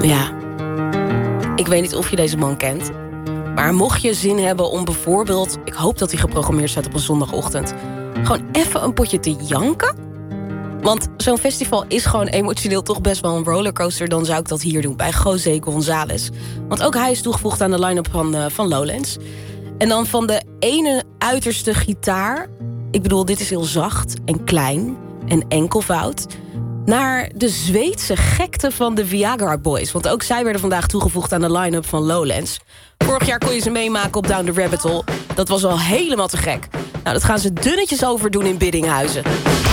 Ja, ik weet niet of je deze man kent. Maar mocht je zin hebben om bijvoorbeeld... ik hoop dat hij geprogrammeerd staat op een zondagochtend... gewoon even een potje te janken. Want zo'n festival is gewoon emotioneel toch best wel een rollercoaster. Dan zou ik dat hier doen, bij José González. Want ook hij is toegevoegd aan de line-up van Lowlands. En dan van de ene uiterste gitaar... ik bedoel, dit is heel zacht en klein en enkelvoud... naar de Zweedse gekte van de Viagra Boys. Want ook zij werden vandaag toegevoegd aan de line-up van Lowlands. Vorig jaar kon je ze meemaken op Down the Rabbit Hole. Dat was al helemaal te gek. Nou, dat gaan ze dunnetjes overdoen in Biddinghuizen.